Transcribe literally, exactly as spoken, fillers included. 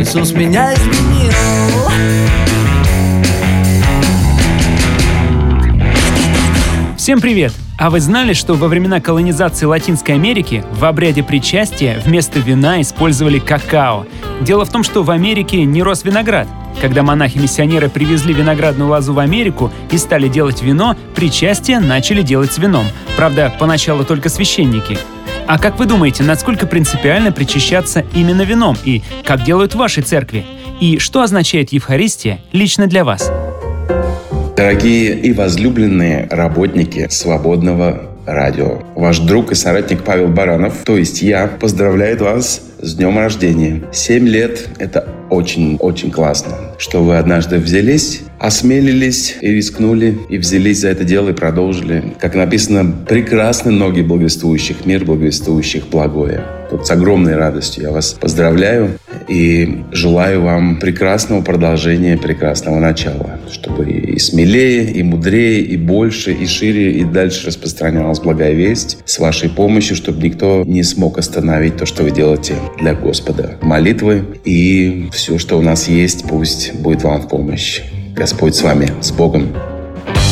Иисус меня изменил. Всем привет! А вы знали, что во времена колонизации Латинской Америки в обряде причастия вместо вина использовали какао? Дело в том, что в Америке не рос виноград. Когда монахи-миссионеры привезли виноградную лозу в Америку и стали делать вино, причастие начали делать с вином. Правда, поначалу только священники. А как вы думаете, насколько принципиально причащаться именно вином? И как делают в вашей церкви? И что означает Евхаристия лично для вас? Дорогие и возлюбленные работники свободного радио, ваш друг и соратник Павел Баранов, то есть я, поздравляю вас с днем рождения. Семь лет – это очень-очень классно, что вы однажды взялись, осмелились и рискнули, и взялись за это дело и продолжили. Как написано, прекрасны ноги благовествующих, мир благовествующих благое. Вот с огромной радостью я вас поздравляю и желаю вам прекрасного продолжения, прекрасного начала, чтобы и смелее, и мудрее, и больше, и шире, и дальше распространялась благая весть с вашей помощью, чтобы никто не смог остановить то, что вы делаете для Господа. Молитвы и все, что у нас есть, пусть будет вам в помощь. Господь с вами, с Богом.